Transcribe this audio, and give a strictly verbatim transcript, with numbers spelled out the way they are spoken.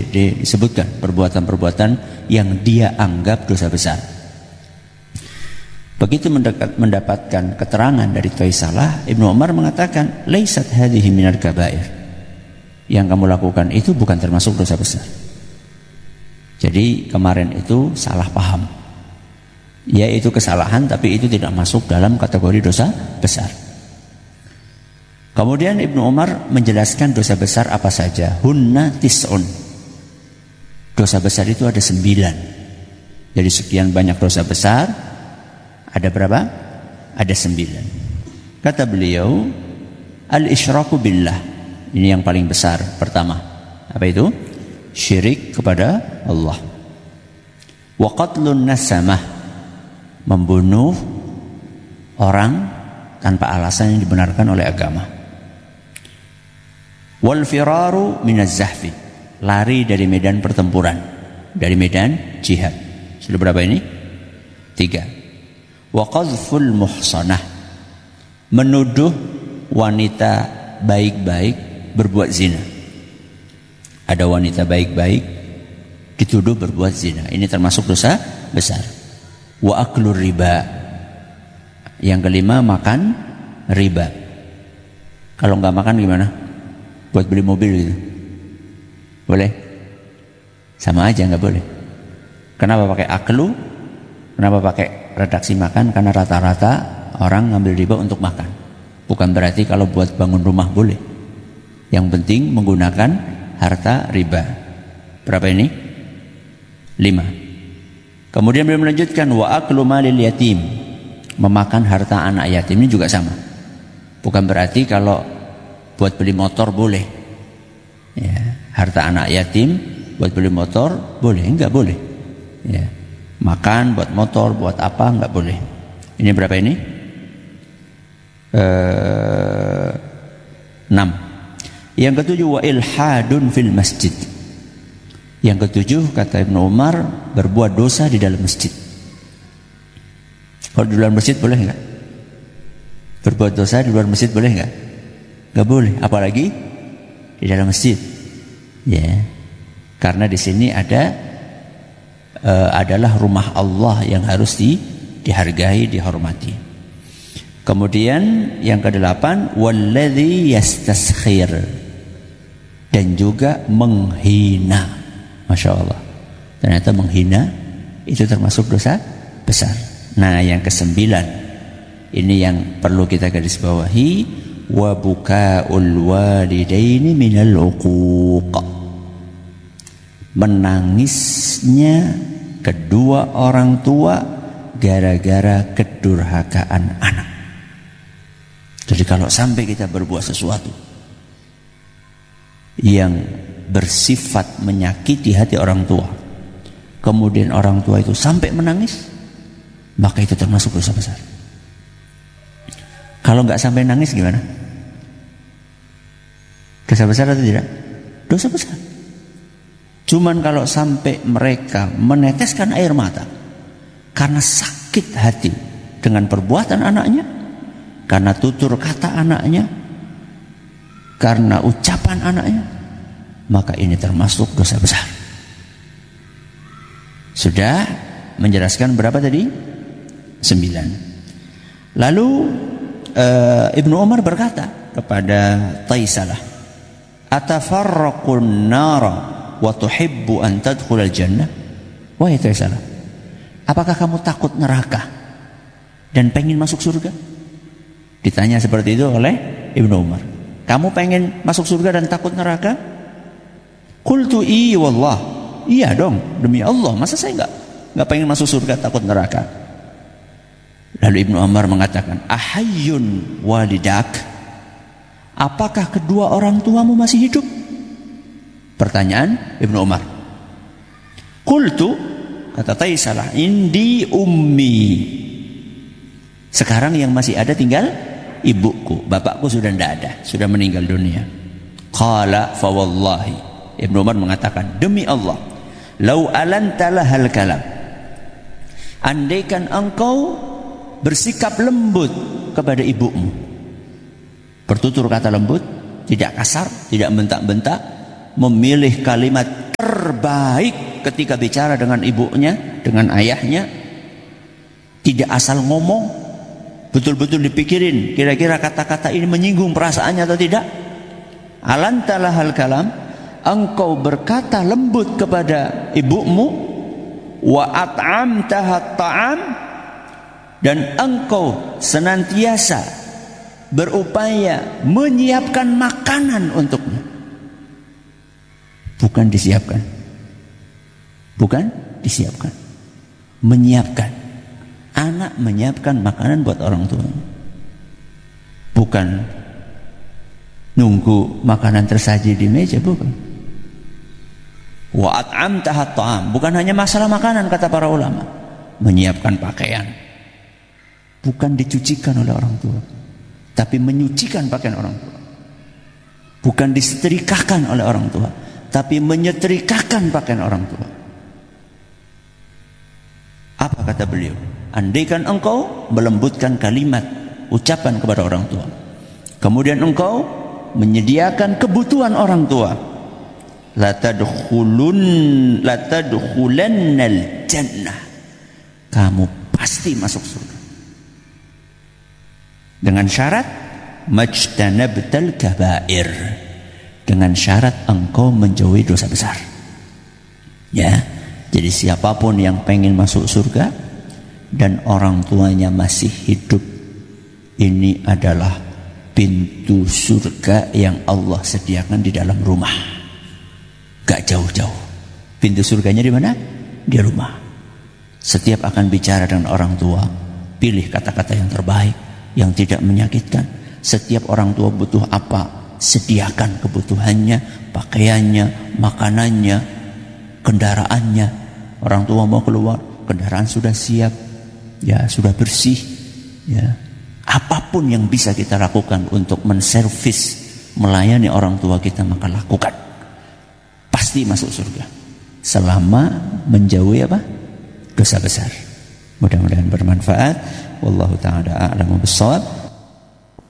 D disebutkan perbuatan-perbuatan yang dia anggap dosa besar. Begitu mendekat, mendapatkan keterangan dari Taisalah, Ibnu Umar mengatakan, "Laisat hadhihi minal kabair." Yang kamu lakukan itu bukan termasuk dosa besar. Jadi kemarin itu salah paham. Ya, itu kesalahan, tapi itu tidak masuk dalam kategori dosa besar. Kemudian Ibnu Umar menjelaskan dosa besar apa saja. Hunna tis'un. Dosa besar itu ada sembilan. Jadi sekian banyak dosa besar, ada berapa? Ada sembilan. Kata beliau, al-isyraku billah. Ini yang paling besar pertama. Apa itu? Syirik kepada Allah. Wa qatlun nasamah. Membunuh orang tanpa alasan yang dibenarkan oleh agama. Wal firaru minaz zahfi. Lari dari medan pertempuran, dari medan jihad. Sudah berapa ini? Tiga. Wa qadhful muhsanah. Menuduh wanita baik-baik berbuat zina. Ada wanita baik-baik dituduh berbuat zina. Ini termasuk dosa besar. Wa aklur riba. Yang kelima, makan riba. Kalau nggak makan gimana? Buat beli mobil gitu. Boleh? Sama aja nggak boleh. Kenapa pakai aklu? Kenapa pakai redaksi makan? Karena rata-rata orang ngambil riba untuk makan. Bukan berarti kalau buat bangun rumah boleh. Yang penting menggunakan harta riba. Berapa ini? Lima. Kemudian beliau melanjutkan wa aklu malil yatim. Memakan harta anak yatim ini juga sama. Bukan berarti kalau buat beli motor boleh. Ya, harta anak yatim buat beli motor boleh, enggak boleh. Ya. Makan buat motor, buat apa enggak boleh. Ini berapa ini? Eh, enam. Yang ketujuh wa ilhadun fil masjid. Yang ketujuh kata Ibnu Umar, berbuat dosa di dalam masjid. Kalau di luar masjid boleh enggak? Berbuat dosa di luar masjid boleh enggak? Enggak boleh, apalagi di dalam masjid. Ya. Karena di sini ada uh, adalah rumah Allah yang harus di, dihargai, dihormati. Kemudian yang kedelapan, walladzi yastaskhir. Dan juga menghina. Masya Allah. Ternyata menghina itu termasuk dosa besar. Nah, yang kesembilan, ini yang perlu kita garis bawahi, wa bukaul walidaini minal uquq. Menangisnya kedua orang tua gara-gara kedurhakaan anak. Jadi kalau sampai kita berbuat sesuatu yang bersifat menyakiti hati orang tua, kemudian orang tua itu sampai menangis, maka itu termasuk dosa besar. Kalau nggak sampai nangis gimana? Dosa besar atau tidak? Dosa besar. Cuman kalau sampai mereka meneteskan air mata karena sakit hati dengan perbuatan anaknya, karena tutur kata anaknya, karena ucapan anaknya, maka ini termasuk dosa besar. Sudah menjelaskan berapa tadi? Sembilan. Lalu uh, Ibnu Umar berkata kepada Taisalah, atafarraqun nara wa tuhibbu an tadkhulal jannah? Wahai Taisalah, apakah kamu takut neraka dan pengen masuk surga? Ditanya seperti itu oleh Ibnu Umar. Kamu pengen masuk surga dan takut neraka? Qultu iya wallah. Iya dong, demi Allah. Masa saya enggak enggak pengen masuk surga takut neraka? Lalu Ibnu Umar mengatakan, ahayyun walidak? Apakah kedua orang tuamu masih hidup? Pertanyaan Ibnu Umar. Qultu, kata Taisalah, indi ummi. Sekarang yang masih ada tinggal ibuku, bapakku sudah tidak ada, sudah meninggal dunia. Qala fa wallahi, Ibnu Umar mengatakan, demi Allah, lau alanta lahal kalam, andaikan engkau bersikap lembut kepada ibumu, bertutur kata lembut, tidak kasar, tidak bentak-bentak, memilih kalimat terbaik ketika bicara dengan ibunya, dengan ayahnya, tidak asal ngomong, betul-betul dipikirin kira-kira kata-kata ini menyinggung perasaannya atau tidak. Alantalahal kalam, engkau berkata lembut kepada ibumu, wa at'amtaha ta'am, dan engkau senantiasa berupaya menyiapkan makanan untuknya. Bukan disiapkan, bukan disiapkan, menyiapkan. Anak menyiapkan makanan buat orang tua, bukan nunggu makanan tersaji di meja, bukan. Wa at'amtaha ta'am, bukan hanya masalah makanan kata para ulama, menyiapkan pakaian. Bukan dicucikan oleh orang tua, tapi menyucikan pakaian orang tua. Bukan disetrikakan oleh orang tua, tapi menyetrikakan pakaian orang tua. Apa kata beliau? Andaikan engkau melembutkan kalimat ucapan kepada orang tua, kemudian engkau menyediakan kebutuhan orang tua, la tadkhulun la tadkhulannal jannah, kamu pasti masuk surga. Dengan syarat majtanabtal kabair, dengan syarat engkau menjauhi dosa besar. Ya, jadi siapapun yang pengen masuk surga dan orang tuanya masih hidup, ini adalah pintu surga yang Allah sediakan di dalam rumah. Gak jauh-jauh. Pintu surganya di mana? Di rumah. Setiap akan bicara dengan orang tua, pilih kata-kata yang terbaik, yang tidak menyakitkan. Setiap orang tua butuh apa, sediakan kebutuhannya, pakaiannya, makanannya, kendaraannya. Orang tua mau keluar, kendaraan sudah siap, ya sudah bersih, ya. Apapun yang bisa kita lakukan untuk menservis, melayani orang tua kita, maka lakukan. Pasti masuk surga. Selama menjauhi apa? Dosa besar. Mudah-mudahan bermanfaat. Wallahu ta'ala a'lamu bissawab.